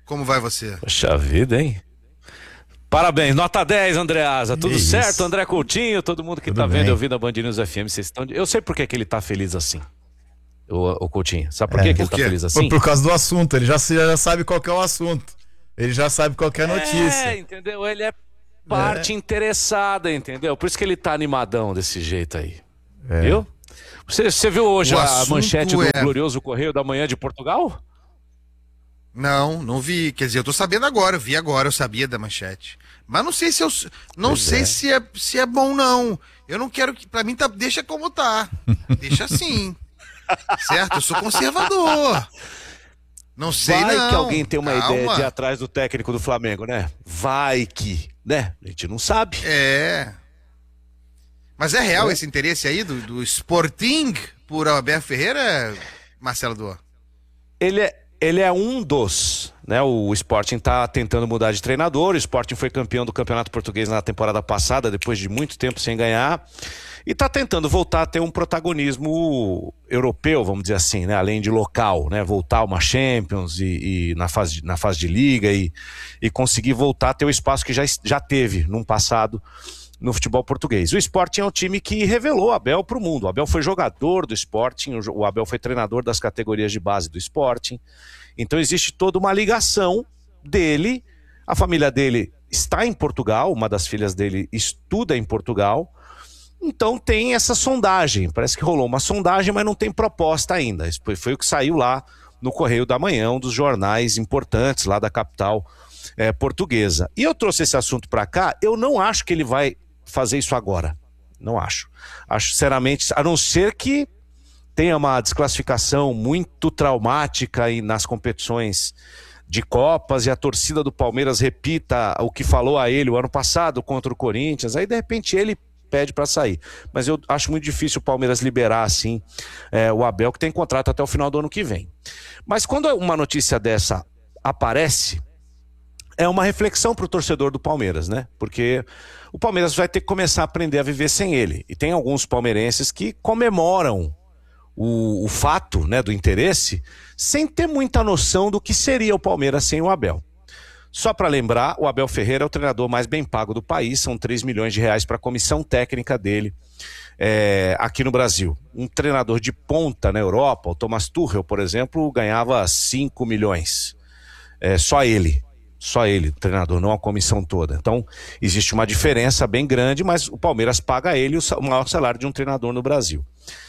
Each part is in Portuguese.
Como vai você? Poxa vida, hein? Parabéns, nota 10, Andreasa. Tudo certo, André Coutinho, todo mundo que Tudo tá vendo bem. e ouvindo a Band News FM, vocês estão... Eu sei por que ele tá feliz assim, o Coutinho. Sabe por que ele Por tá quê? feliz assim? Por causa do assunto, ele já sabe qual que é o assunto. Ele já sabe qual que é a notícia. Entendeu? Ele é parte interessada, entendeu? Por isso que ele tá animadão desse jeito aí. Viu? Você viu hoje O a assunto manchete do é- glorioso Correio da Manhã de Portugal? Não vi. Quer dizer, eu tô sabendo agora, eu vi agora, eu sabia da manchete. Mas não sei se eu. Não Pois sei é. se é bom, não. Eu não quero que. Pra mim, deixa como tá. Deixa assim. Certo? Eu sou conservador. Não sei, Vai não. que alguém tem uma Calma. ideia de ir atrás do técnico do Flamengo, né? Vai que, né? A gente não sabe. É. Mas é real esse interesse aí do Sporting por Abel Ferreira, Marcelo Duó? Ele é um dos, né? O Sporting tá tentando mudar de treinador. O Sporting foi campeão do Campeonato Português na temporada passada, depois de muito tempo sem ganhar. E tá tentando voltar a ter um protagonismo europeu, vamos dizer assim, né? Além de local, né? Voltar a uma Champions e na fase de liga e conseguir voltar a ter o espaço que já teve num passado no futebol português. O Sporting é um time que revelou o Abel para o mundo. O Abel foi jogador do Sporting, o Abel foi treinador das categorias de base do Sporting. Então existe toda uma ligação dele. A família dele está em Portugal, uma das filhas dele estuda em Portugal. Então tem essa sondagem. Parece que rolou uma sondagem, mas não tem proposta ainda. Isso foi o que saiu lá no Correio da Manhã, um dos jornais importantes lá da capital portuguesa. E eu trouxe esse assunto para cá. Eu não acho que ele vai fazer isso agora. Não acho. Acho, sinceramente, a não ser que tenha uma desclassificação muito traumática nas competições de Copas e a torcida do Palmeiras repita o que falou a ele o ano passado contra o Corinthians, aí de repente ele pede para sair. Mas eu acho muito difícil o Palmeiras liberar assim o Abel, que tem contrato até o final do ano que vem. Mas quando uma notícia dessa aparece, é uma reflexão para o torcedor do Palmeiras, né? Porque o Palmeiras vai ter que começar a aprender a viver sem ele. E tem alguns palmeirenses que comemoram o fato, né, do interesse, sem ter muita noção do que seria o Palmeiras sem o Abel. Só para lembrar, o Abel Ferreira é o treinador mais bem pago do país, são 3 milhões de reais para a comissão técnica dele aqui no Brasil. Um treinador de ponta na Europa, o Thomas Tuchel, por exemplo, ganhava 5 milhões. Só ele, treinador, não a comissão toda. Então, existe uma diferença bem grande, mas o Palmeiras paga a ele o maior salário de um treinador no Brasil.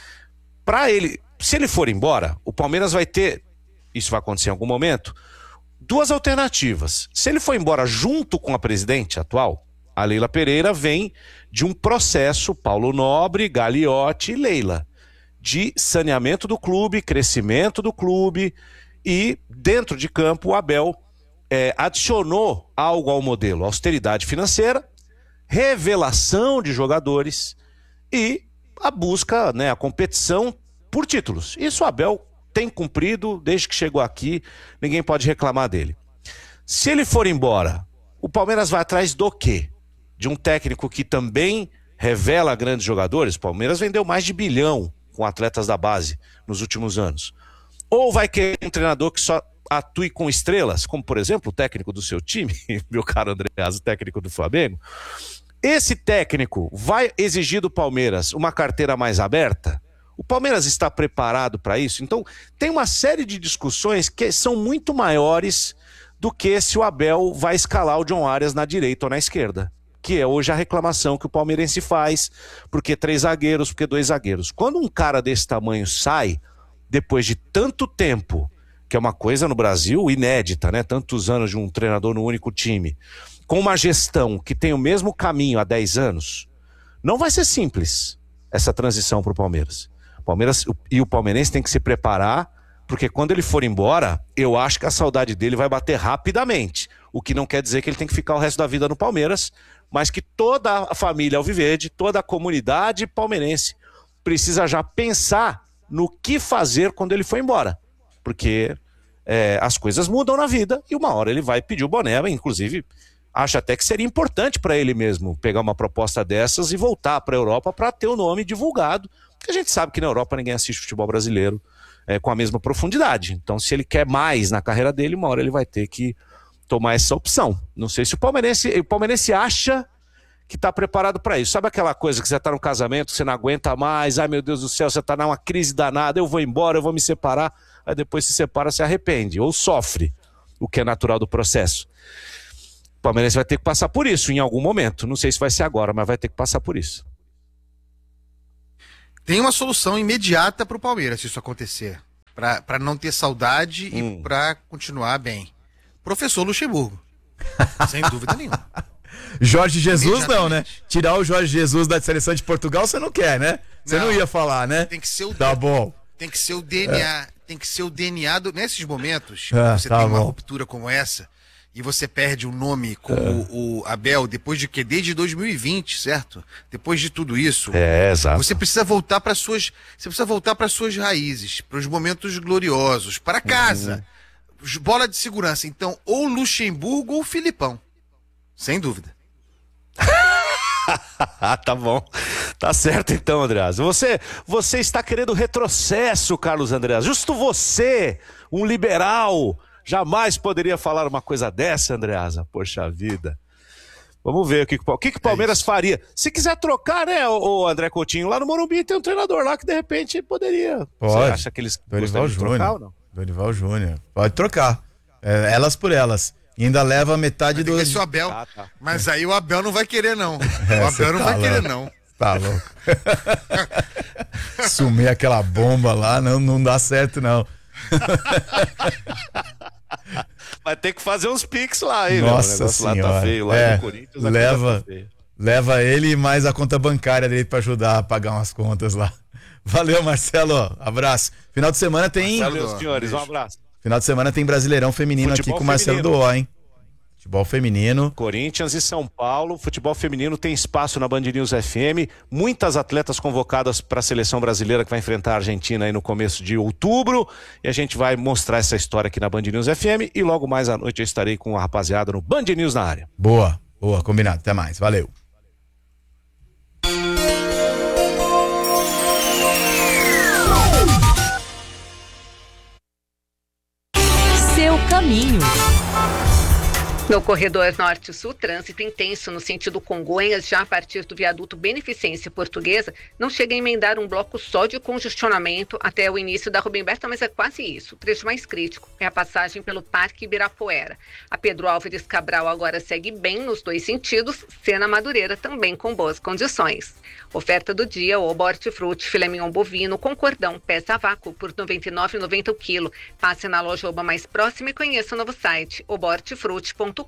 Para ele, se ele for embora, o Palmeiras vai ter, isso vai acontecer em algum momento, duas alternativas. Se ele for embora junto com a presidente atual, a Leila Pereira vem de um processo, Paulo Nobre, Gagliotti e Leila, de saneamento do clube, crescimento do clube e, dentro de campo, o Abel adicionou algo ao modelo: austeridade financeira, revelação de jogadores e a busca, né, a competição por títulos. Isso o Abel tem cumprido desde que chegou aqui, ninguém pode reclamar dele. Se ele for embora, o Palmeiras vai atrás do quê? De um técnico que também revela grandes jogadores? O Palmeiras vendeu mais de 1 bilhão com atletas da base nos últimos anos. Ou vai querer um treinador que só atue com estrelas, como por exemplo o técnico do seu time, meu caro Andreas, o técnico do Flamengo? Esse técnico vai exigir do Palmeiras uma carteira mais aberta? O Palmeiras está preparado para isso? Então, tem uma série de discussões que são muito maiores do que se o Abel vai escalar o John Arias na direita ou na esquerda, que é hoje a reclamação que o palmeirense faz, porque 3 zagueiros, porque 2 zagueiros. Quando um cara desse tamanho sai, depois de tanto tempo, que é uma coisa no Brasil inédita, né? Tantos anos de um treinador no único time, com uma gestão que tem o mesmo caminho há 10 anos, não vai ser simples essa transição para o Palmeiras. Palmeiras e o palmeirense tem que se preparar, porque quando ele for embora, eu acho que a saudade dele vai bater rapidamente. O que não quer dizer que ele tem que ficar o resto da vida no Palmeiras, mas que toda a família alviverde, toda a comunidade palmeirense precisa já pensar no que fazer quando ele for embora. Porque as coisas mudam na vida e uma hora ele vai pedir o boné, inclusive acho até que seria importante para ele mesmo pegar uma proposta dessas e voltar para a Europa para ter o nome divulgado, porque a gente sabe que na Europa ninguém assiste futebol brasileiro, com a mesma profundidade. Então, se ele quer mais na carreira dele, uma hora ele vai ter que tomar essa opção. Não sei se o palmeirense acha que está preparado para isso. Sabe aquela coisa que você está no casamento, você não aguenta mais, ai meu Deus do céu, você está numa crise danada, eu vou embora, eu vou me separar, aí depois se separa, se arrepende, ou sofre, o que é natural do processo. O palmeirense vai ter que passar por isso em algum momento, não sei se vai ser agora, mas vai ter que passar por isso. Tem uma solução imediata para o Palmeiras se isso acontecer, para não ter saudade e para continuar bem. Professor Luxemburgo, sem dúvida nenhuma. Jorge Jesus não, né? Tirar o Jorge Jesus da seleção de Portugal você não quer, né? Você não ia falar, né? Tem que ser o Tá bom. Tem que ser o DNA, tem que ser o DNA nesses momentos, você tá tem uma bom. ruptura como essa e você perde um nome como o Abel depois de que desde 2020, certo? Depois de tudo isso, Exato. você precisa voltar para suas raízes, para os momentos gloriosos, para casa. Bola de segurança, então, ou Luxemburgo ou Filipão. Sem dúvida. Tá bom. Tá certo então, Andreas. Você está querendo retrocesso, Carlos Andreas. Justo você, um liberal, jamais poderia falar uma coisa dessa, Andreasa. Poxa vida. Vamos ver o que o Palmeiras faria. Se quiser trocar, né, o André Coutinho, lá no Morumbi tem um treinador lá que de repente poderia. Pode. Você acha que eles Dorival gostariam de trocar Júnior. ou não? Dorival Júnior. Pode trocar. Elas por elas. E ainda leva metade do... Esse o Abel, Tá. mas aí o Abel não vai querer não. O Abel não vai querer não. Tá louco. Sumir aquela bomba lá não dá certo, não. Vai ter que fazer uns piques lá, hein? Nossa o negócio senhora. lá tá feio, lá no Corinthians. Leva ele e mais a conta bancária dele pra ajudar a pagar umas contas lá. Valeu, Marcelo. Abraço. Final de semana tem... Valeu, senhores. Um abraço. Final de semana tem Brasileirão Feminino Futebol aqui com o Marcelo Doó, hein? Futebol feminino. Corinthians e São Paulo, futebol feminino tem espaço na Band News FM, muitas atletas convocadas para a seleção brasileira que vai enfrentar a Argentina aí no começo de outubro, e a gente vai mostrar essa história aqui na Band News FM, e logo mais à noite eu estarei com a rapaziada no Band News na área. Boa, combinado, até mais, valeu. Seu caminho. No corredor norte-sul, trânsito intenso no sentido Congonhas, já a partir do viaduto Beneficência Portuguesa, não chega a emendar um bloco só de congestionamento até o início da Rubem Berta, mas é quase isso. O trecho mais crítico é a passagem pelo Parque Ibirapuera. A Pedro Álvares Cabral agora segue bem nos dois sentidos, Sena Madureira também com boas condições. Oferta do dia, o Hortifruti filé mignon bovino com cordão peça a vácuo por R$ 99,90 o quilo. Passe na loja Oba mais próxima e conheça o novo site, obortifruti.com.br.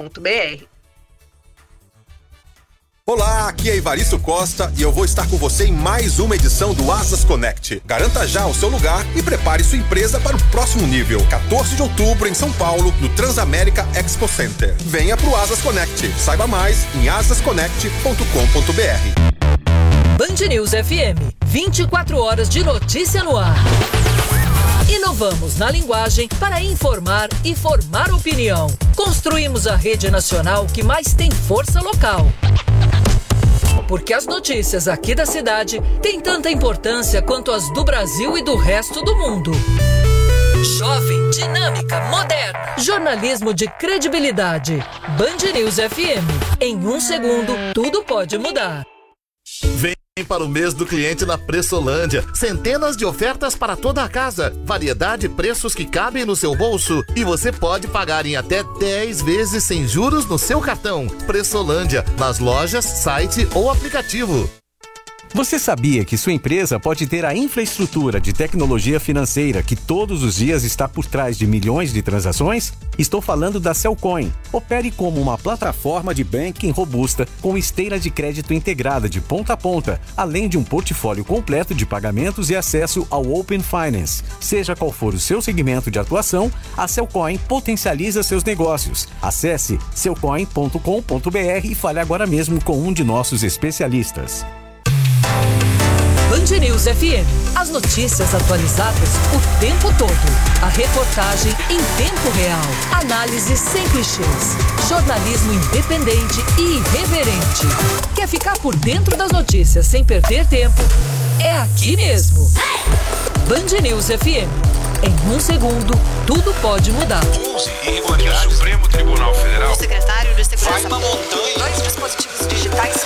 Olá, aqui é Evaristo Costa e eu vou estar com você em mais uma edição do Asas Connect. Garanta já o seu lugar e prepare sua empresa para o próximo nível. 14 de outubro em São Paulo, no Transamérica Expo Center. Venha pro Asas Connect. Saiba mais em asasconnect.com.br. Band News FM, 24 horas de notícia no ar. Inovamos na linguagem para informar e formar opinião. Construímos a rede nacional que mais tem força local. Porque as notícias aqui da cidade têm tanta importância quanto as do Brasil e do resto do mundo. Jovem, dinâmica, moderna. Jornalismo de credibilidade. Band News FM. Em um segundo, tudo pode mudar. Vem para o mês do cliente na Pressolândia. Centenas de ofertas para toda a casa. Variedade e preços que cabem no seu bolso. E você pode pagar em até 10 vezes sem juros no seu cartão. Pressolândia, nas lojas, site ou aplicativo. Você sabia que sua empresa pode ter a infraestrutura de tecnologia financeira que todos os dias está por trás de milhões de transações? Estou falando da Cellcoin. Opere como uma plataforma de banking robusta com esteira de crédito integrada de ponta a ponta, além de um portfólio completo de pagamentos e acesso ao Open Finance. Seja qual for o seu segmento de atuação, a Cellcoin potencializa seus negócios. Acesse cellcoin.com.br e fale agora mesmo com um de nossos especialistas. Band News FM. As notícias atualizadas o tempo todo. A reportagem em tempo real. Análise sem clichês. Jornalismo independente e irreverente. Quer ficar por dentro das notícias sem perder tempo? É aqui mesmo. Band News FM. Em um segundo, tudo pode mudar. 11 irregularidades. O Supremo Tribunal Federal. O secretário de Segurança. Vai uma montanha. 2 dispositivos digitais.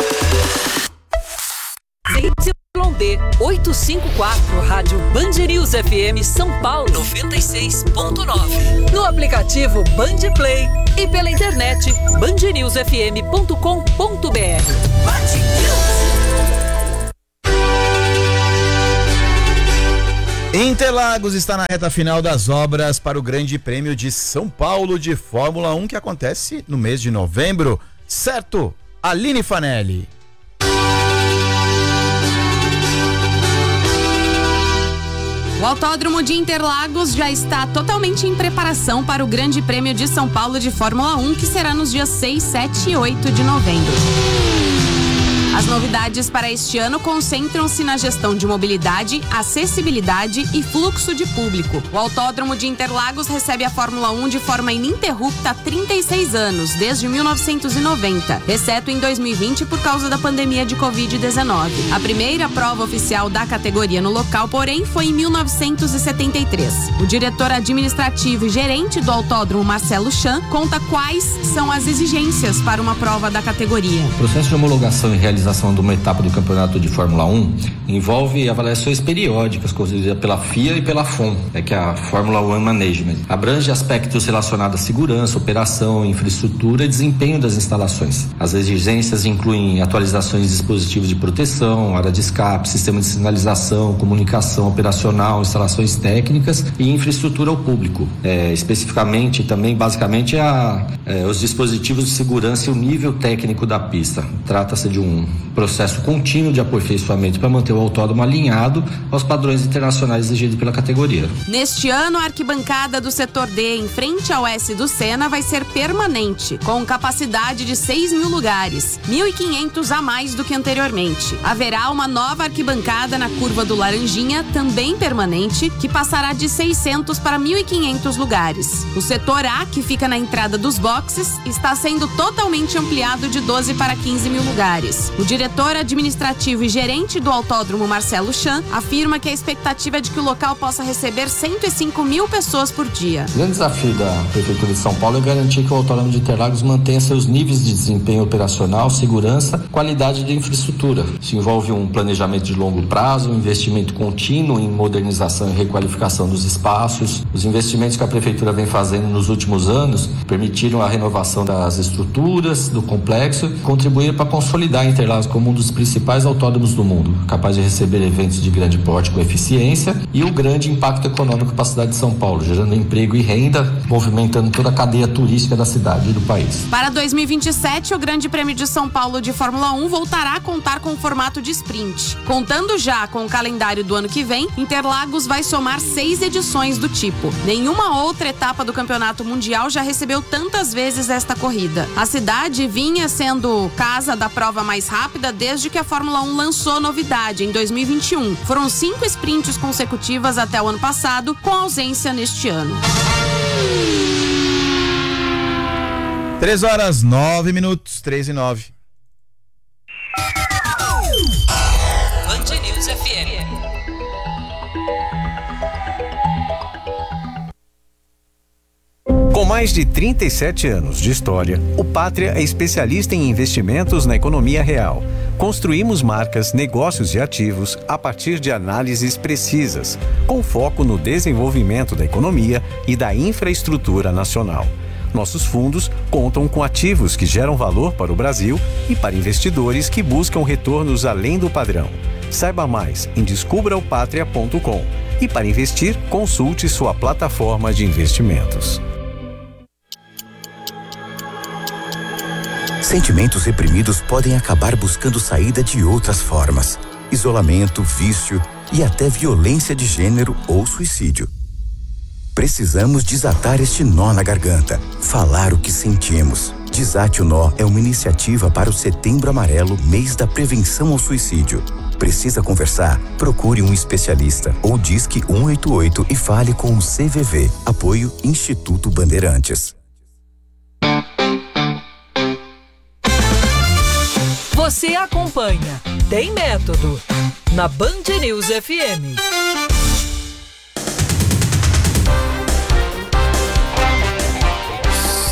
ZYD 854, Rádio Band News FM São Paulo 96.9. No aplicativo Band Play e pela internet bandnewsfm.com.br. Band News. Interlagos está na reta final das obras para o Grande Prêmio de São Paulo de Fórmula 1, que acontece no mês de novembro. Certo, Aline Fanelli? O Autódromo de Interlagos já está totalmente em preparação para o Grande Prêmio de São Paulo de Fórmula 1, que será nos dias 6, 7 e 8 de novembro. As novidades para este ano concentram-se na gestão de mobilidade, acessibilidade e fluxo de público. O Autódromo de Interlagos recebe a Fórmula 1 de forma ininterrupta há 36 anos, desde 1990, exceto em 2020 por causa da pandemia de Covid-19. A primeira prova oficial da categoria no local, porém, foi em 1973. O diretor administrativo e gerente do autódromo, Marcelo Chan, conta quais são as exigências para uma prova da categoria. O processo de homologação e realização de uma etapa do campeonato de Fórmula 1 envolve avaliações periódicas conduzidas pela FIA e pela FOM, que é a Fórmula 1 Management. Abrange aspectos relacionados à segurança, operação, infraestrutura e desempenho das instalações. As exigências incluem atualizações de dispositivos de proteção, área de escape, sistema de sinalização, comunicação operacional, instalações técnicas e infraestrutura ao público. Especificamente, também, basicamente, os dispositivos de segurança e o nível técnico da pista. Trata-se de um processo contínuo de aperfeiçoamento para manter o autódromo alinhado aos padrões internacionais exigidos pela categoria. Neste ano, a arquibancada do setor D, em frente ao S do Senna, vai ser permanente, com capacidade de 6.000 lugares, 1.500 a mais do que anteriormente. Haverá uma nova arquibancada na curva do Laranjinha, também permanente, que passará de 600 para 1.500 lugares. O setor A, que fica na entrada dos boxes, está sendo totalmente ampliado de 12 para 15.000 lugares. O diretor administrativo e gerente do autódromo, Marcelo Chan, afirma que a expectativa é de que o local possa receber 105.000 pessoas por dia. O grande desafio da Prefeitura de São Paulo é garantir que o Autódromo de Interlagos mantenha seus níveis de desempenho operacional, segurança, qualidade de infraestrutura. Isso envolve um planejamento de longo prazo, um investimento contínuo em modernização e requalificação dos espaços. Os investimentos que a Prefeitura vem fazendo nos últimos anos permitiram a renovação das estruturas do complexo e contribuíram para consolidar Interlagos como um dos principais autódromos do mundo, capaz de receber eventos de grande porte com eficiência e o grande impacto econômico para a cidade de São Paulo, gerando emprego e renda, movimentando toda a cadeia turística da cidade e do país. Para 2027, o Grande Prêmio de São Paulo de Fórmula 1 voltará a contar com o formato de sprint. Contando já com o calendário do ano que vem, Interlagos vai somar 6 edições do tipo. Nenhuma outra etapa do Campeonato Mundial já recebeu tantas vezes esta corrida. A cidade vinha sendo casa da prova mais rápida desde que a Fórmula 1 lançou novidade em 2021. Foram 5 sprints consecutivas até o ano passado, com ausência neste ano. 3h09, 3h09. Band News FM. Com mais de 37 anos de história, o Pátria é especialista em investimentos na economia real. Construímos marcas, negócios e ativos a partir de análises precisas, com foco no desenvolvimento da economia e da infraestrutura nacional. Nossos fundos contam com ativos que geram valor para o Brasil e para investidores que buscam retornos além do padrão. Saiba mais em descubraopatria.com e para investir, consulte sua plataforma de investimentos. Sentimentos reprimidos podem acabar buscando saída de outras formas: isolamento, vício e até violência de gênero ou suicídio. Precisamos desatar este nó na garganta, falar o que sentimos. Desate o Nó é uma iniciativa para o Setembro Amarelo, mês da prevenção ao suicídio. Precisa conversar? Procure um especialista ou disque 188 e fale com o CVV. Apoio Instituto Bandeirantes. Você acompanha Tem Método na Band News FM.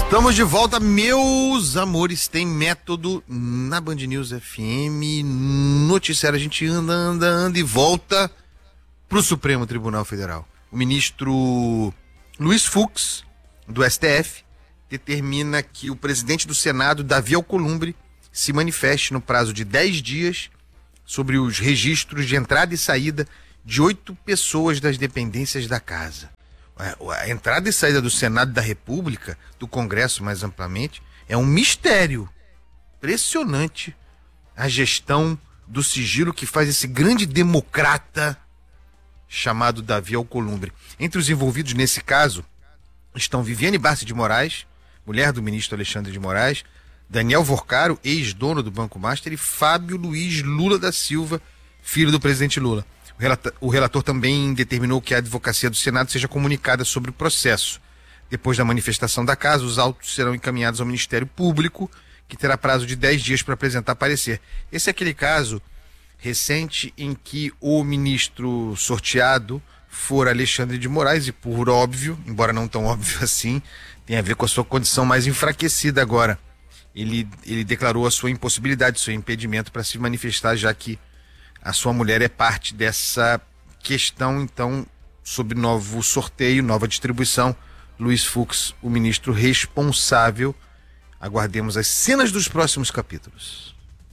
Estamos de volta, meus amores. Tem método na Band News FM. Noticiário, a gente anda e volta pro Supremo Tribunal Federal. O ministro Luiz Fux, do STF, determina que o presidente do Senado, Davi Alcolumbre, se manifeste no prazo de 10 dias sobre os registros de entrada e saída de 8 pessoas das dependências da casa. A entrada e saída do Senado da República, do Congresso mais amplamente, é um mistério. Impressionante a gestão do sigilo que faz esse grande democrata chamado Davi Alcolumbre. Entre os envolvidos nesse caso estão Viviane Barsi de Moraes, mulher do ministro Alexandre de Moraes, Daniel Vorcaro, ex-dono do Banco Master, e Fábio Luiz Lula da Silva, filho do presidente Lula. O relator também determinou que a advocacia do Senado seja comunicada sobre o processo. Depois da manifestação da casa, os autos serão encaminhados ao Ministério Público, que terá prazo de 10 dias para apresentar parecer. Esse é aquele caso recente em que o ministro sorteado for Alexandre de Moraes e, por óbvio, embora não tão óbvio assim, tem a ver com a sua condição mais enfraquecida agora. Ele declarou a sua impossibilidade, seu impedimento para se manifestar, já que a sua mulher é parte dessa questão. Então, sob novo sorteio, nova distribuição, Luiz Fux, o ministro responsável. Aguardemos as cenas dos próximos capítulos.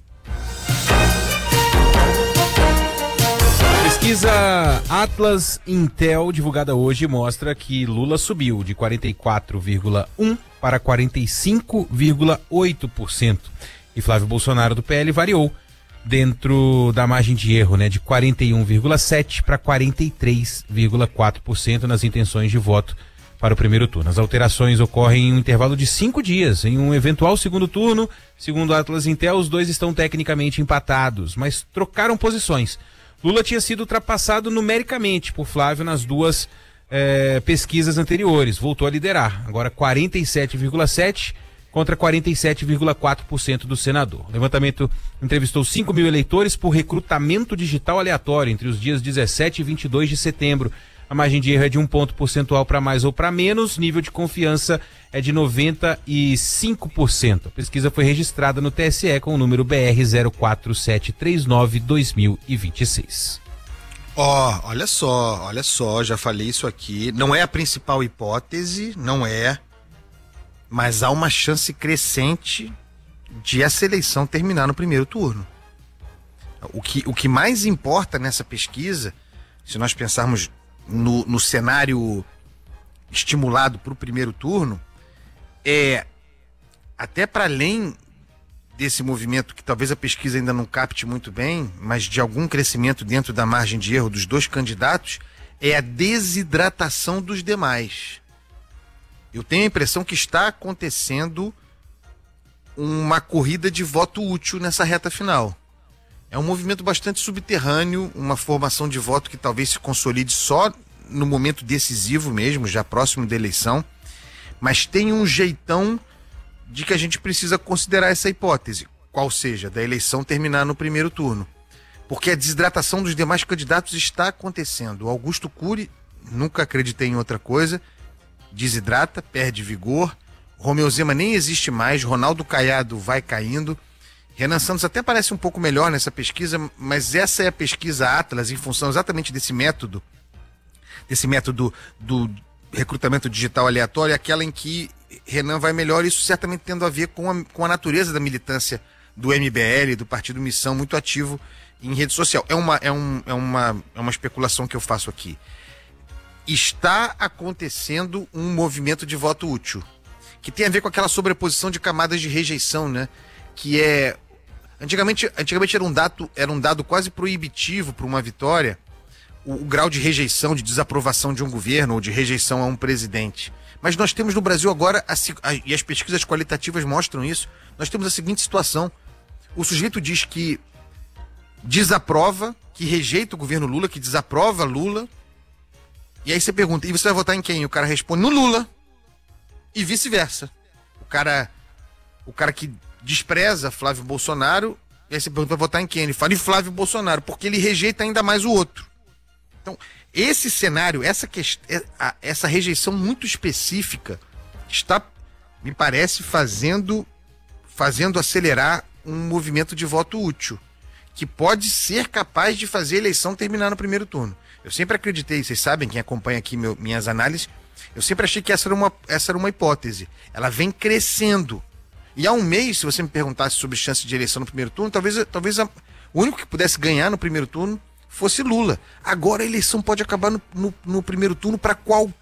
Pesquisa Atlas Intel, divulgada hoje, mostra que Lula subiu de 44,1% para 45,8%. E Flávio Bolsonaro, do PL, variou dentro da margem de erro, de 41,7% para 43,4% nas intenções de voto para o primeiro turno. As alterações ocorrem em um intervalo de 5 dias. Em um eventual segundo turno, segundo a Atlas Intel, os dois estão tecnicamente empatados, mas trocaram posições. Lula tinha sido ultrapassado numericamente por Flávio nas duas pesquisas anteriores. Voltou a liderar. Agora 47,7% contra 47,4% do senador. O levantamento entrevistou 5 mil eleitores por recrutamento digital aleatório entre os dias 17 e 22 de setembro. A margem de erro é de 1 ponto percentual para mais ou para menos. Nível de confiança é de 95%. A pesquisa foi registrada no TSE com o número BR 04739-2026. Olha só, já falei isso aqui. Não é a principal hipótese, não é. Mas há uma chance crescente de essa eleição terminar no primeiro turno. O que mais importa nessa pesquisa, se nós pensarmos no cenário estimulado para o primeiro turno, é até para além desse movimento que talvez a pesquisa ainda não capte muito bem, mas de algum crescimento dentro da margem de erro dos dois candidatos, é a desidratação dos demais. Eu tenho a impressão que está acontecendo uma corrida de voto útil nessa reta final. É um movimento bastante subterrâneo, uma formação de voto que talvez se consolide só no momento decisivo mesmo, já próximo da eleição, mas tem um jeitão de que a gente precisa considerar essa hipótese, qual seja, da eleição terminar no primeiro turno. Porque a desidratação dos demais candidatos está acontecendo. O Augusto Cury, nunca acreditei em outra coisa, desidrata, perde vigor. Romeu Zema nem existe mais, Ronaldo Caiado vai caindo. Renan Santos até parece um pouco melhor nessa pesquisa, mas essa é a pesquisa Atlas em função exatamente desse método do recrutamento digital aleatório, aquela em que Renan vai melhor, isso certamente tendo a ver com a natureza da militância do MBL, do Partido Missão, muito ativo em rede social. É uma especulação que eu faço aqui. Está acontecendo um movimento de voto útil, que tem a ver com aquela sobreposição de camadas de rejeição, que é... Antigamente era um dado quase proibitivo para uma vitória, o grau de rejeição, de desaprovação de um governo ou de rejeição a um presidente. Mas nós temos no Brasil agora, e as pesquisas qualitativas mostram isso, nós temos a seguinte situação: o sujeito diz que desaprova, que rejeita o governo Lula, que desaprova Lula, e aí você pergunta, e você vai votar em quem? O cara responde, no Lula, e vice-versa. O cara que despreza Flávio Bolsonaro, e aí você pergunta, vai votar em quem? Ele fala em Flávio Bolsonaro, porque ele rejeita ainda mais o outro. Então, esse cenário, essa rejeição muito específica está me parece fazendo acelerar um movimento de voto útil, que pode ser capaz de fazer a eleição terminar no primeiro turno. Eu sempre acreditei, vocês sabem, quem acompanha aqui minhas análises, eu sempre achei que essa era uma hipótese. Ela vem crescendo. E há um mês, se você me perguntasse sobre chance de eleição no primeiro turno, talvez o único que pudesse ganhar no primeiro turno fosse Lula. Agora a eleição pode acabar no primeiro turno para qualquer